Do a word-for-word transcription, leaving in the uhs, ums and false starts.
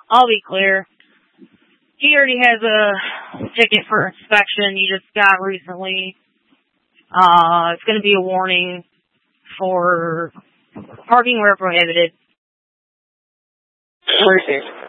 I'll be clear. He already has a ticket for inspection he just got recently. Uh, it's going to be a warning for parking where prohibited. Received.